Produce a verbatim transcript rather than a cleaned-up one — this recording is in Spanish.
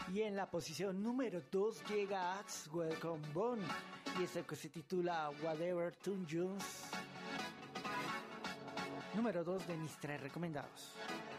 Y en la posición número dos llega Axwell con Bone y esto que se titula Whatever Tune Jones. Número dos de mis tres recomendados.